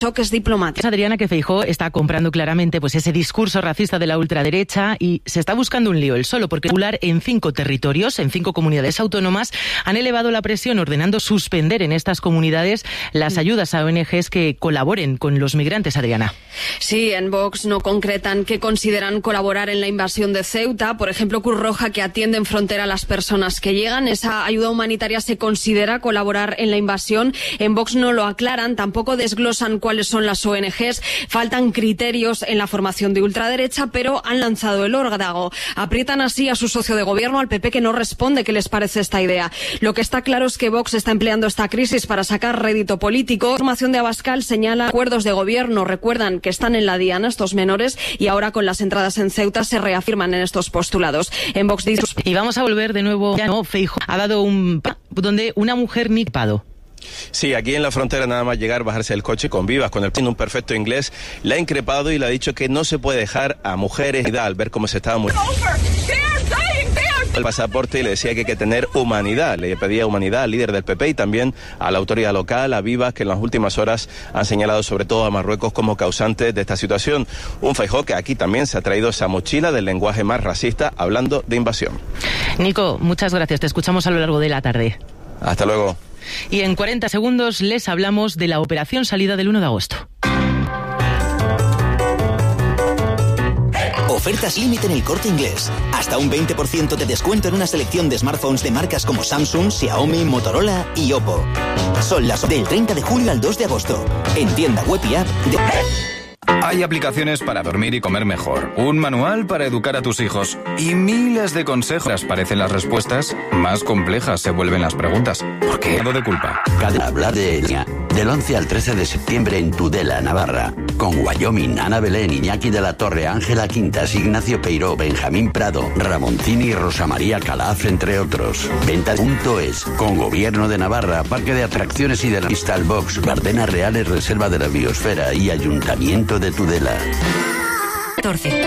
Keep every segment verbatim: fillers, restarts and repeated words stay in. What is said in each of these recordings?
choques diplomáticos. Adriana, que Feijóo está comprando claramente pues ese discurso racista de la ultraderecha y se está buscando un lío él solo, porque en cinco territorios, en cinco comunidades autónomas, han elevado la presión ordenando suspender en estas comunidades las ayudas a O N Ges que colaboren con los migrantes, Adriana. Sí, en Vox no concretan que consideran colaborar en la invasión de Ceuta. Por ejemplo, Cruz Roja, que atiende en frontera a las personas que llegan. Esa ayuda humanitaria se considera colaborar en la invasión. En Vox no lo aclaran, tampoco desglosan cuáles son las O N Ges. Faltan criterios en la formación de ultraderecha, pero han lanzado el órdago. Aprietan así a su socio de gobierno, al P P, que no responde qué les parece esta idea. Lo que está claro es que Vox está empleando esta crisis para sacar rédito político. La formación de Abascal señala acuerdos de gobierno. Recuerdan que están en la diana estos menores y ahora con las entradas en Ceuta se reafirman en estos postulados. En Vox dice... Y vamos a volver de nuevo. Ya no, Feijóo ha dado un... donde una mujer nipado. Sí, aquí en la frontera nada más llegar, bajarse del coche con Vivas, con el un perfecto inglés, le ha increpado y le ha dicho que no se puede dejar a mujeres al ver cómo se estaba muriendo el pasaporte y le decía que hay que tener humanidad. Le pedía humanidad al líder del P P y también a la autoridad local, a Vivas, que en las últimas horas han señalado sobre todo a Marruecos como causante de esta situación. Un Feijóo que aquí también se ha traído esa mochila del lenguaje más racista hablando de invasión. Nico, muchas gracias. Te escuchamos a lo largo de la tarde. Hasta luego. Y en cuarenta segundos les hablamos de la operación salida del uno de agosto. Ofertas límite en El Corte Inglés. Hasta un veinte por ciento de descuento en una selección de smartphones de marcas como Samsung, Xiaomi, Motorola y Oppo. Son las del treinta de julio al dos de agosto. En tienda web y app de... Hay aplicaciones para dormir y comer mejor, un manual para educar a tus hijos y miles de consejos. Parecen las respuestas, más complejas se vuelven las preguntas. ¿Por qué? Algo de culpa. Cada habla de ella. Del once al trece de septiembre en Tudela, Navarra. Con Wyoming, Ana Belén, Iñaki de la Torre, Ángela Quintas, Ignacio Peiró, Benjamín Prado, Ramoncini y Rosa María Calaf, entre otros. Ventas punto es. Con Gobierno de Navarra, Parque de Atracciones y de la Crystal Box, Bardenas Reales, Reserva de la Biosfera y Ayuntamiento de Tudela. catorce.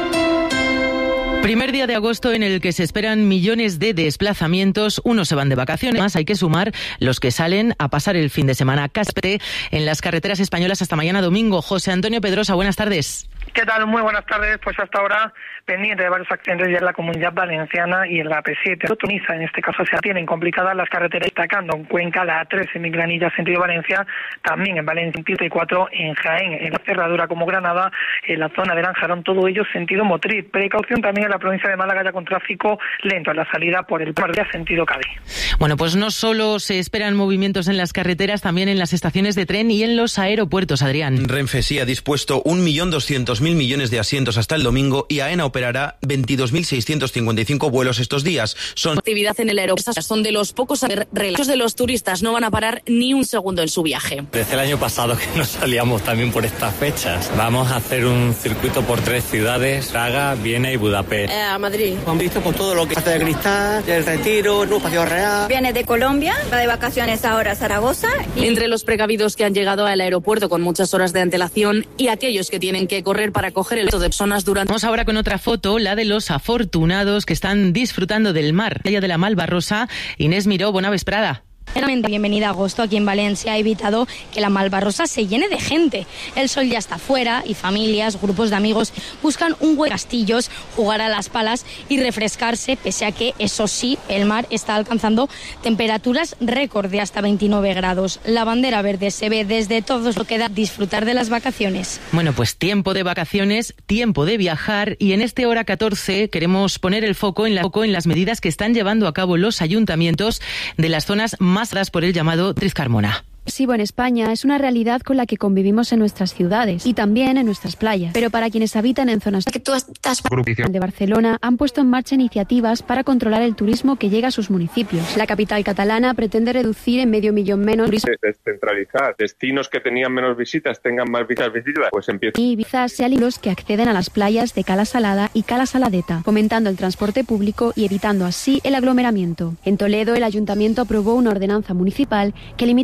Primer día de agosto en el que se esperan millones de desplazamientos. Unos se van de vacaciones, más hay que sumar los que salen a pasar el fin de semana Cáspete en las carreteras españolas hasta mañana domingo. José Antonio Pedrosa, buenas tardes. ¿Qué tal? Muy buenas tardes. Pues hasta ahora pendiente de varios accidentes ya en la Comunidad Valenciana y en la A P siete. Niza, en este caso se tienen complicadas las carreteras, destacando en Cuenca la A trece en Migranilla, sentido Valencia, también en Valencia, en y cuatro en Jaén, en la Cerradura como Granada, en la zona de Lanjarón, todo ello sentido Motriz. Precaución también en la provincia de Málaga ya con tráfico lento en la salida por el Guardia sentido Cádiz. Bueno, pues no solo se esperan movimientos en las carreteras, también en las estaciones de tren y en los aeropuertos, Adrián. Renfe sí ha dispuesto un millón doscientos mil millones de asientos hasta el domingo y AENA operará veintidós mil seiscientos cincuenta y cinco vuelos estos días. Son actividad en el aeropuerto. Son de los pocos relatos de los turistas. No van a parar ni un segundo en su viaje. Desde el año pasado que nos salíamos también por estas fechas. Vamos a hacer un circuito por tres ciudades: Praga, Viena y Budapest. Eh, a Madrid. Han visto por todo lo que hace de Cristal, el Retiro, el Paseo Real. Viene de Colombia, va de vacaciones ahora a Zaragoza. Y... Entre los precavidos que han llegado al aeropuerto con muchas horas de antelación y aquellos que tienen que correr para coger el resto de personas durante... Vamos ahora con otra foto, la de los afortunados que están disfrutando del mar. Playa de la Malvarrosa, Inés Miró, buena vesprada. Bienvenida a agosto aquí en Valencia ha evitado que la Malvarrosa se llene de gente. El sol ya está fuera y familias, grupos de amigos buscan un buen castillos, jugar a las palas y refrescarse, pese a que, eso sí, el mar está alcanzando temperaturas récord de hasta veintinueve grados. La bandera verde se ve desde todos, lo que da disfrutar de las vacaciones. Bueno, pues tiempo de vacaciones, tiempo de viajar y en este hora catorce queremos poner el foco en, la, foco en las medidas que están llevando a cabo los ayuntamientos de las zonas más por el llamado Triz Carmona. Sibo en España es una realidad con la que convivimos en nuestras ciudades y también en nuestras playas. Pero para quienes habitan en zonas que tú estás de Barcelona han puesto en marcha iniciativas para controlar el turismo que llega a sus municipios. La capital catalana pretende reducir en medio millón menos turismo. Descentralizar destinos que tenían menos visitas tengan más visitas, visitas pues empieza. Y Ibiza se alinean los que acceden a las playas de Cala Salada y Cala Saladeta, fomentando el transporte público y evitando así el aglomeramiento. En Toledo el ayuntamiento aprobó una ordenanza municipal que limita a los grupos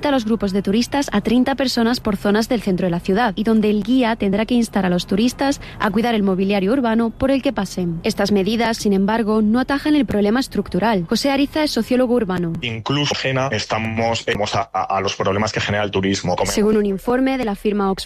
grupos de turistas a treinta personas por zonas del centro de la ciudad y donde el guía tendrá que instar a los turistas a cuidar el mobiliario urbano por el que pasen. Estas medidas, sin embargo, no atajan el problema estructural. José Ariza es sociólogo urbano. Incluso ajena estamos a, a los problemas que genera el turismo. Según un informe de la firma Oxford